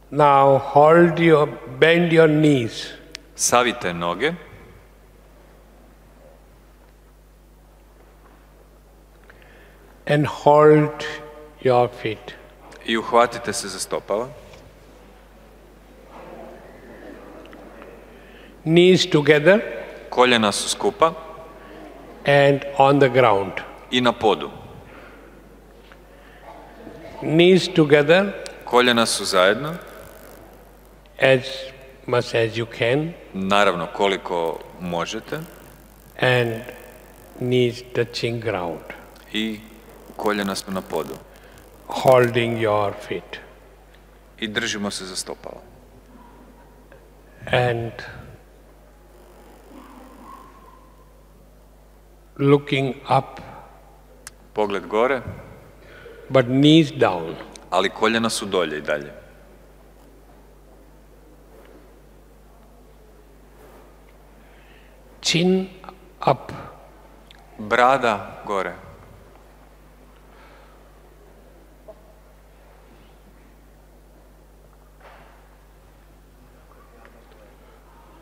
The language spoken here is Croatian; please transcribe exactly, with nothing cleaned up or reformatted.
Now hold your, bend your knees. Savite noge. And hold your feet. I uhvatite se za stopala. Knees together. Koljena su skupa. And on the ground. I na podu. Knees together. Koljena su zajedno. As much as you can. Naravno koliko možete. And knees touching ground. I koljena su na podu. Holding your feet. I držimo se za stopala. And looking up. Pogled gore. But knees down. Ali koljena su dolje i dalje. Chin up. Brada gore.